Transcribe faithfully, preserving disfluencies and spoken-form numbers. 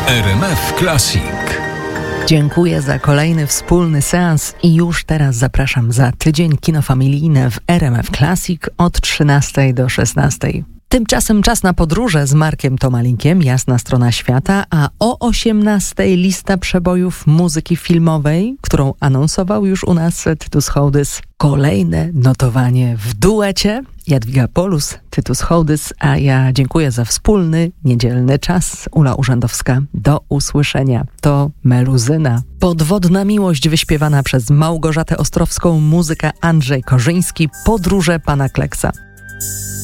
R M F Classic. Dziękuję za kolejny wspólny seans i już teraz zapraszam za tydzień kinofamilijne w R M F Classic od trzynastej do szesnastej. Tymczasem czas na podróże z Markiem Tomalinkiem, Jasna strona świata, a o osiemnastej lista przebojów muzyki filmowej, którą anonsował już u nas Tytus Hołdys. Kolejne notowanie w duecie. Jadwiga Polus, Tytus Hołdys, a ja dziękuję za wspólny, niedzielny czas. Ula Urzędowska, do usłyszenia. To Meluzyna. Podwodna miłość wyśpiewana przez Małgorzatę Ostrowską, muzyka Andrzej Korzyński, podróże pana Kleksa.